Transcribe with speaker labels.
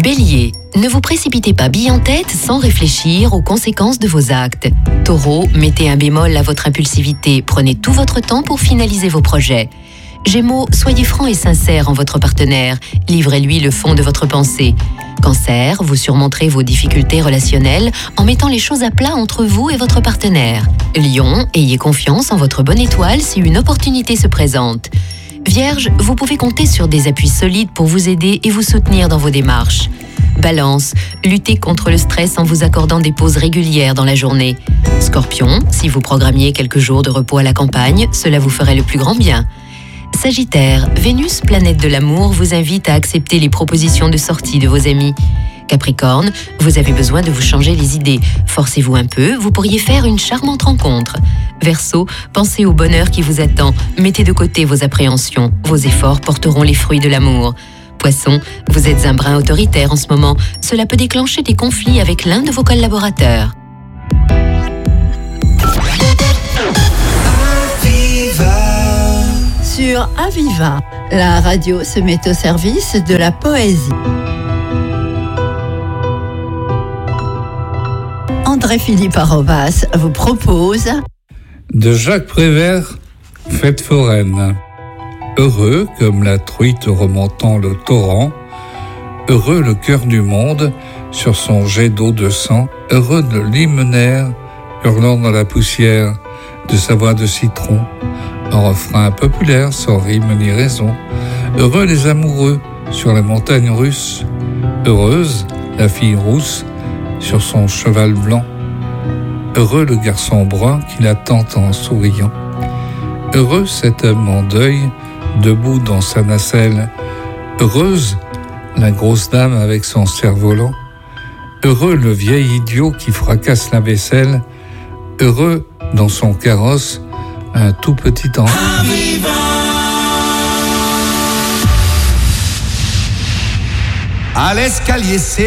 Speaker 1: Bélier, ne vous précipitez pas bille en tête sans réfléchir aux conséquences de vos actes. Taureau, mettez un bémol à votre impulsivité, prenez tout votre temps pour finaliser vos projets. Gémeaux, soyez franc et sincère en votre partenaire, livrez-lui le fond de votre pensée. Cancer, vous surmonterez vos difficultés relationnelles en mettant les choses à plat entre vous et votre partenaire. Lion, ayez confiance en votre bonne étoile si une opportunité se présente. Vierge, vous pouvez compter sur des appuis solides pour vous aider et vous soutenir dans vos démarches. Balance, luttez contre le stress en vous accordant des pauses régulières dans la journée. Scorpion, si vous programmiez quelques jours de repos à la campagne, cela vous ferait le plus grand bien. Sagittaire, Vénus, planète de l'amour, vous invite à accepter les propositions de sortie de vos amis. Capricorne, vous avez besoin de vous changer les idées. Forcez-vous un peu, vous pourriez faire une charmante rencontre. Verseau, pensez au bonheur qui vous attend. Mettez de côté vos appréhensions. Vos efforts porteront les fruits de l'amour. Poisson, vous êtes un brin autoritaire en ce moment. Cela peut déclencher des conflits avec l'un de vos collaborateurs.
Speaker 2: Sur Aviva, la radio se met au service de la poésie. André-Philippe Arobas vous propose
Speaker 3: de Jacques Prévert, Fête foraine. Heureux comme la truite remontant le torrent, heureux le cœur du monde sur son jet d'eau de sang, heureux de l'hymenaire hurlant dans la poussière de sa voix de citron, un refrain populaire sans rime ni raison. Heureux les amoureux sur la montagne russe, heureuse la fille rousse sur son cheval blanc. Heureux le garçon brun qui l'attend en souriant. Heureux cet homme en deuil, debout dans sa nacelle. Heureuse la grosse dame avec son cerf-volant. Heureux le vieil idiot qui fracasse la vaisselle. Heureux dans son carrosse, un tout petit enfant.
Speaker 4: À l'escalier, c'est